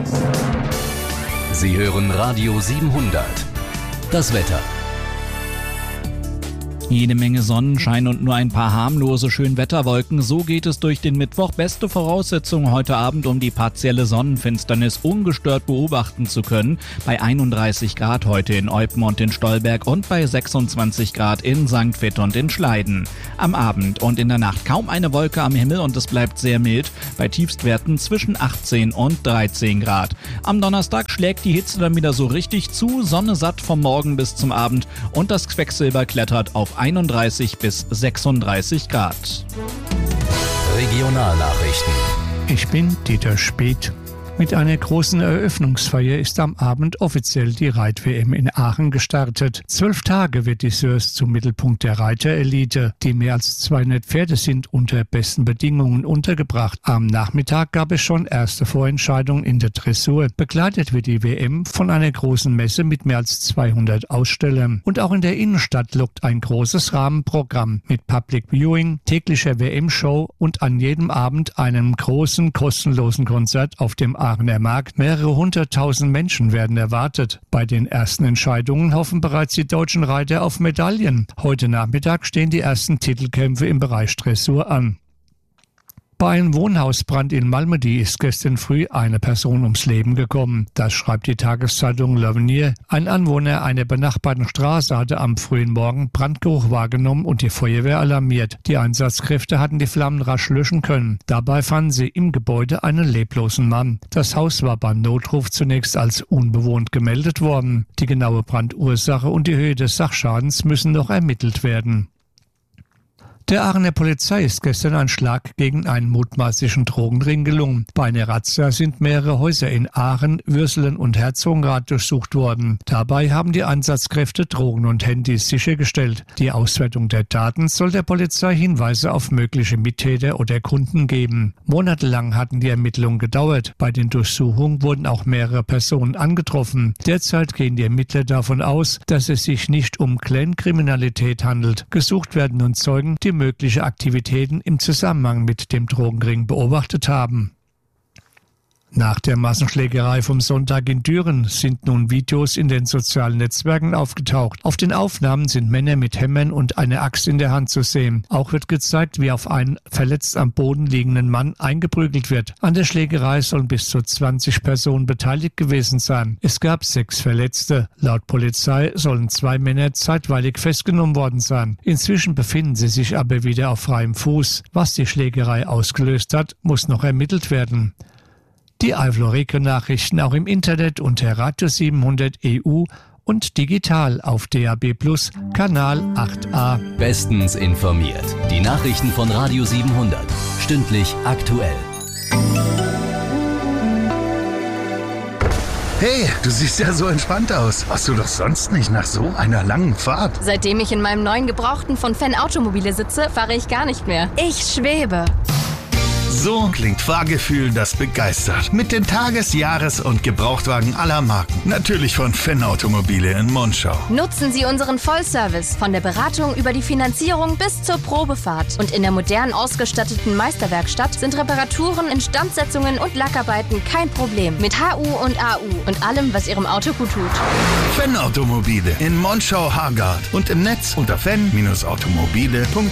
Sie hören Radio 700. Das Wetter. Jede Menge Sonnenschein und nur ein paar harmlose Schönwetterwolken. So geht es durch den Mittwoch. Beste Voraussetzung heute Abend, um die partielle Sonnenfinsternis ungestört beobachten zu können. Bei 31 Grad heute in Eupen und in Stolberg und bei 26 Grad in St. Vith und in Schleiden. Am Abend und in der Nacht kaum eine Wolke am Himmel und es bleibt sehr mild. Bei Tiefstwerten zwischen 18 und 13 Grad. Am Donnerstag schlägt die Hitze dann wieder so richtig zu. Sonne satt vom Morgen bis zum Abend und das Quecksilber klettert auf 31 bis 36 Grad. Regionalnachrichten. Ich bin Dieter Speth. Mit einer großen Eröffnungsfeier ist am Abend offiziell die Reit-WM in Aachen gestartet. 12 Tage wird die Sörs zum Mittelpunkt der Reiterelite. Die mehr als 200 Pferde sind unter besten Bedingungen untergebracht. Am Nachmittag gab es schon erste Vorentscheidungen in der Dressur. Begleitet wird die WM von einer großen Messe mit mehr als 200 Ausstellern. Und auch in der Innenstadt lockt ein großes Rahmenprogramm mit Public Viewing, täglicher WM-Show und an jedem Abend einem großen kostenlosen Konzert auf dem Aachener Markt. Mehrere 100.000 Menschen werden erwartet. Bei den ersten Entscheidungen hoffen bereits die deutschen Reiter auf Medaillen. Heute Nachmittag stehen die ersten Titelkämpfe im Bereich Dressur an. Bei einem Wohnhausbrand in Malmedy ist gestern früh eine Person ums Leben gekommen. Das schreibt die Tageszeitung L'Avenir. Ein Anwohner einer benachbarten Straße hatte am frühen Morgen Brandgeruch wahrgenommen und die Feuerwehr alarmiert. Die Einsatzkräfte hatten die Flammen rasch löschen können. Dabei fanden sie im Gebäude einen leblosen Mann. Das Haus war beim Notruf zunächst als unbewohnt gemeldet worden. Die genaue Brandursache und die Höhe des Sachschadens müssen noch ermittelt werden. Der Aachener Polizei ist gestern ein Schlag gegen einen mutmaßlichen Drogenring gelungen. Bei einer Razzia sind mehrere Häuser in Aachen, Würselen und Herzogenrath durchsucht worden. Dabei haben die Einsatzkräfte Drogen und Handys sichergestellt. Die Auswertung der Daten soll der Polizei Hinweise auf mögliche Mittäter oder Kunden geben. Monatelang hatten die Ermittlungen gedauert. Bei den Durchsuchungen wurden auch mehrere Personen angetroffen. Derzeit gehen die Ermittler davon aus, dass es sich nicht um Clankriminalität handelt. Gesucht werden nun Zeugen, die mögliche Aktivitäten im Zusammenhang mit dem Drogenring beobachtet haben. Nach der Massenschlägerei vom Sonntag in Düren sind nun Videos in den sozialen Netzwerken aufgetaucht. Auf den Aufnahmen sind Männer mit Hämmern und einer Axt in der Hand zu sehen. Auch wird gezeigt, wie auf einen verletzt am Boden liegenden Mann eingeprügelt wird. An der Schlägerei sollen bis zu 20 Personen beteiligt gewesen sein. Es gab 6 Verletzte. Laut Polizei sollen 2 Männer zeitweilig festgenommen worden sein. Inzwischen befinden sie sich aber wieder auf freiem Fuß. Was die Schlägerei ausgelöst hat, muss noch ermittelt werden. Die Eifel-Region-Nachrichten auch im Internet unter Radio 700 EU und digital auf DAB+ Kanal 8a. Bestens informiert. Die Nachrichten von Radio 700. Stündlich aktuell. Hey, du siehst ja so entspannt aus. Warst du doch sonst nicht nach so einer langen Fahrt? Seitdem ich in meinem neuen Gebrauchten von Fan Automobile sitze, fahre ich gar nicht mehr. Ich schwebe. So klingt Fahrgefühl, das begeistert. Mit den Tages-, Jahres- und Gebrauchtwagen aller Marken. Natürlich von Fan Automobile in Monschau. Nutzen Sie unseren Vollservice von der Beratung über die Finanzierung bis zur Probefahrt. Und in der modern ausgestatteten Meisterwerkstatt sind Reparaturen, Instandsetzungen und Lackarbeiten kein Problem. Mit HU und AU und allem, was Ihrem Auto gut tut. Fan Automobile in Monschau-Hargard und im Netz unter fan-automobile.de.